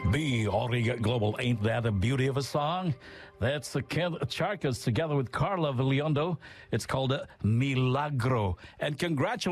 The Origa Global, ain't that a beauty of a song? That's Ken Charcas together with Carla Villiondo. It's called Milagro. And congratulations.